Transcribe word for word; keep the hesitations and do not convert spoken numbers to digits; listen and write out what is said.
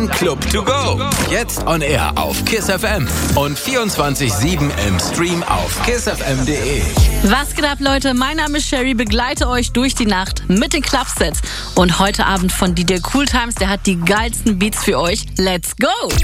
Club to go. Jetzt on air auf KISS F M und vierundzwanzig sieben im Stream auf kiss f m punkt d e. Was geht ab, Leute? Mein Name ist Sherry, begleite euch durch die Nacht mit den Clubsets. Und heute Abend von D J Cool Times, der hat die geilsten Beats für euch. Let's go!